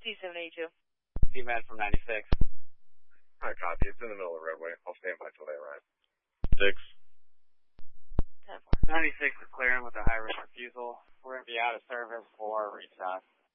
C782. C-Man from 96. Hi, copy. It's in the middle of the roadway. I'll stand by till they arrive. 6. 10-4. 96 is clearing with a high-risk refusal. We're going to be out of service for restock.